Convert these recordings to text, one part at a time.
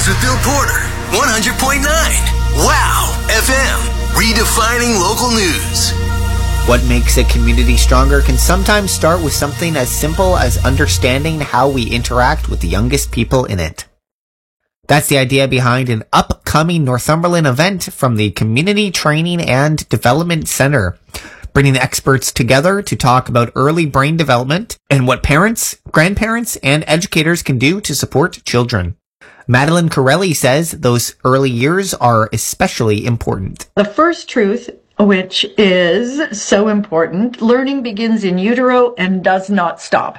with Bill Porter, 100.9. Wow FM, redefining local news. What makes a community stronger can sometimes start with something as simple as understanding how we interact with the youngest people in it. That's the idea behind an upcoming Northumberland event from the Community Training and Development Center, bringing experts together to talk about early brain development and what parents, grandparents, and educators can do to support children. Madeline Corelli says those early years are especially important. The first truth, which is so important, learning begins in utero and does not stop.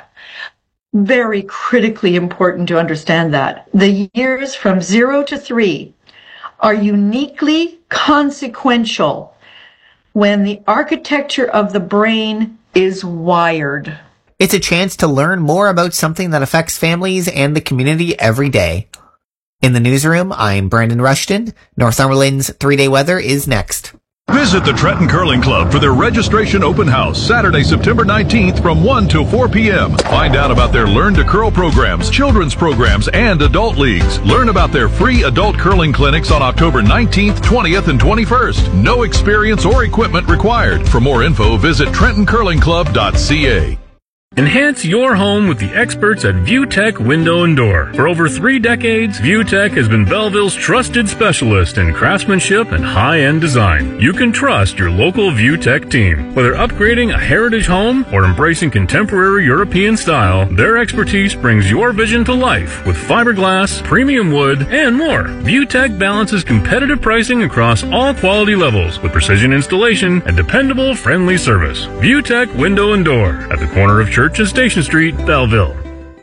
Very critically important to understand that. The years from 0 to 3 are uniquely consequential when the architecture of the brain is wired. It's a chance to learn more about something that affects families and the community every day. In the newsroom, I'm Brandon Rushton. Northumberland's 3-day weather is next. Visit the Trenton Curling Club for their registration open house Saturday, September 19th from 1 till 4 p.m. Find out about their Learn to Curl programs, children's programs, and adult leagues. Learn about their free adult curling clinics on October 19th, 20th, and 21st. No experience or equipment required. For more info, visit TrentonCurlingClub.ca. Enhance your home with the experts at ViewTech Window and Door. For over 3 decades, ViewTech has been Belleville's trusted specialist in craftsmanship and high-end design. You can trust your local ViewTech team. Whether upgrading a heritage home or embracing contemporary European style, their expertise brings your vision to life with fiberglass, premium wood, and more. ViewTech balances competitive pricing across all quality levels with precision installation and dependable, friendly service. ViewTech Window and Door at the corner of Church and Station Street, Belleville.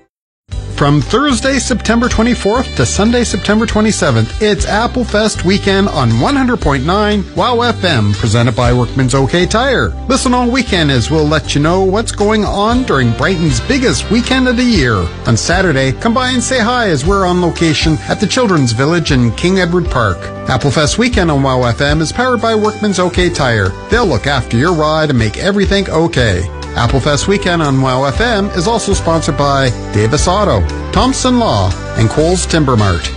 From Thursday, September 24th to Sunday, September 27th, it's Apple Fest weekend on 100.9 WOW FM, presented by Workman's OK Tire. Listen all weekend as we'll let you know what's going on during Brighton's biggest weekend of the year. On Saturday, come by and say hi as we're on location at the Children's Village in King Edward Park. Apple Fest weekend on WOW FM is powered by Workman's OK Tire. They'll look after your ride and make everything okay. Apple Fest weekend on WOW FM is also sponsored by Davis Auto, Thompson Law, and Coles Timber Mart.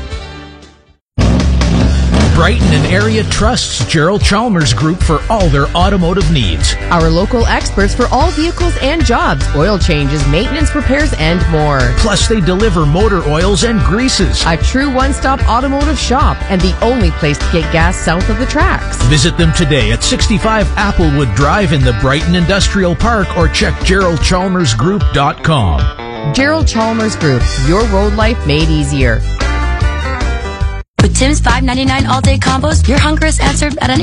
Brighton and area trusts Gerald Chalmers Group for all their automotive needs. Our local experts for all vehicles and jobs, oil changes, maintenance, repairs, and more. Plus, they deliver motor oils and greases. A true one-stop automotive shop and the only place to get gas south of the tracks. Visit them today at 65 Applewood Drive in the Brighton Industrial Park or check GeraldChalmersGroup.com. Gerald Chalmers Group, your road life made easier. With Tim's $5.99 all-day combos, your hunger is answered at an